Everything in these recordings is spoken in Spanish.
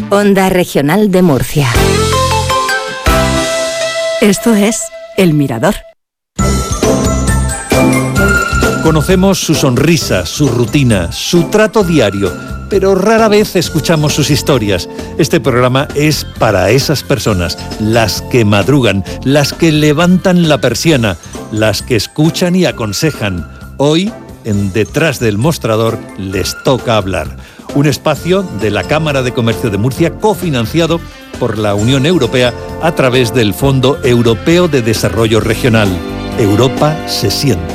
Onda Regional de Murcia. Esto es El Mirador. Conocemos su sonrisa, su rutina, su trato diario, pero rara vez escuchamos sus historias. Este programa es para esas personas, las que madrugan, las que levantan la persiana, las que escuchan y aconsejan. Hoy, en Detrás del Mostrador, les toca hablar. Un espacio de la Cámara de Comercio de Murcia cofinanciado por la Unión Europea a través del Fondo Europeo de Desarrollo Regional. Europa se siente.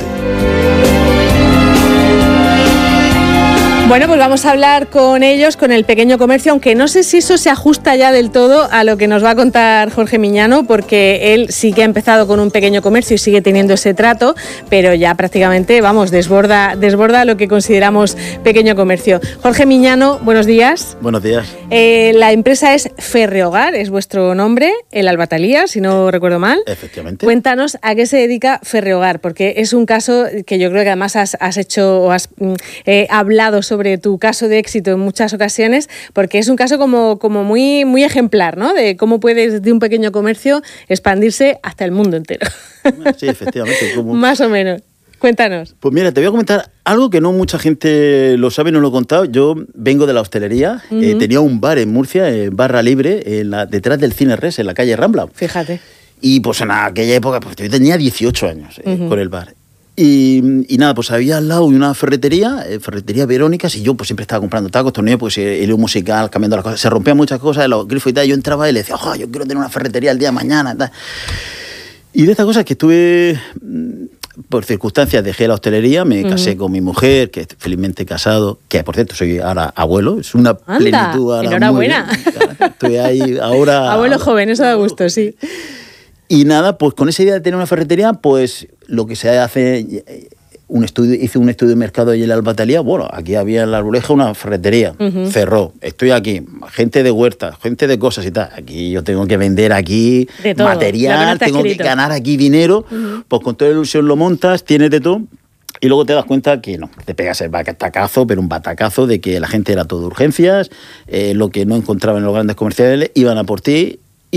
Bueno, pues vamos a hablar con ellos, con el pequeño comercio, aunque no sé si eso se ajusta ya del todo a lo que nos va a contar Jorge Miñano, porque él sí que ha empezado con un pequeño comercio y sigue teniendo ese trato, pero ya prácticamente, vamos, desborda lo que consideramos pequeño comercio. Jorge Miñano, buenos días. Buenos días. La empresa es Ferrehogar, es vuestro nombre, el Albatalía, si no recuerdo mal. Efectivamente. Cuéntanos a qué se dedica Ferrehogar, porque es un caso que yo creo que además has hecho o has hablado sobre tu caso de éxito en muchas ocasiones, porque es un caso como muy, muy ejemplar, ¿no? De cómo puede desde un pequeño comercio expandirse hasta el mundo entero. Sí, efectivamente. Más o menos. Cuéntanos. Pues mira, te voy a comentar algo que no mucha gente lo sabe, no lo he contado. Yo vengo de la hostelería, tenía un bar en Murcia, barra libre, detrás del Cine Res, en la calle Rambla. Fíjate. Y pues en aquella época, pues yo tenía 18 años con el bar. Y nada, pues había al lado una ferretería Verónicas, y yo pues siempre estaba comprando tacos, tornillos, pues el musical, cambiando las cosas. Se rompían muchas cosas, los grifos y tal. Yo entraba y le decía, yo quiero tener una ferretería el día de mañana, tal. Y de estas cosas que estuve, por circunstancias, dejé la hostelería, me casé con mi mujer, que felizmente casado, que por cierto soy ahora abuelo, es una plenitud. Ahora enhorabuena. Estoy ahí ahora. Abuelo joven, eso da gusto, sí. Y nada, pues con esa idea de tener una ferretería, pues lo que se hace, hice un estudio de mercado ahí en la Albatalía. Bueno, aquí había en la Arboleja una ferretería, cerró, estoy aquí, gente de huertas, gente de cosas y tal. Aquí yo tengo que vender aquí material, tengo que ganar aquí dinero, pues con toda ilusión lo montas, tienes de todo. Y luego te das cuenta que no, te pegas el batacazo, pero un batacazo de que la gente era todo urgencias, lo que no encontraban en los grandes comerciales, iban a por ti.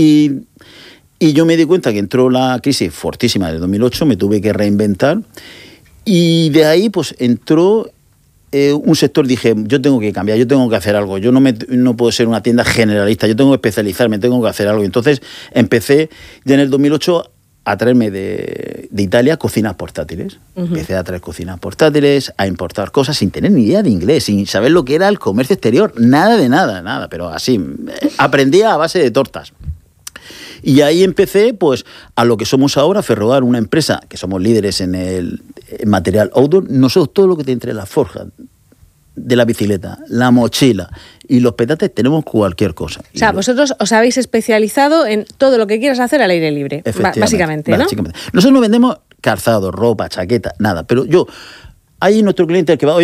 Y yo me di cuenta que entró la crisis fortísima del 2008, me tuve que reinventar, y de ahí pues entró un sector. Dije, yo tengo que cambiar, yo tengo que hacer algo, yo no puedo ser una tienda generalista, yo tengo que especializarme, tengo que hacer algo. Entonces empecé ya en el 2008 a traerme de Italia cocinas portátiles. Empecé a traer cocinas portátiles, a importar cosas sin tener ni idea de inglés, sin saber lo que era el comercio exterior, nada, pero así, aprendí a base de tortas. Y ahí empecé pues a lo que somos ahora, Ferrehogar, una empresa que somos líderes en material outdoor. Nosotros todo lo que te entre la forja de la bicicleta, la mochila y los petates, tenemos cualquier cosa. O sea, vosotros os habéis especializado en todo lo que quieras hacer al aire libre, básicamente, ¿no? Nosotros no vendemos calzado, ropa, chaqueta, nada, pero hay nuestro cliente que va,